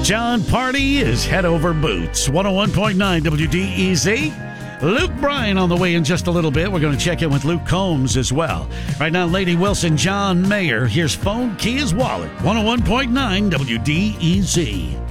John Party is head over boots. 101.9 WDEZ. Luke Bryan on the way in just a little bit. We're going to check in with Luke Combs as well. Right now, Lady Wilson, John Mayer. Here's Phone Keys Wallet. 101.9 WDEZ.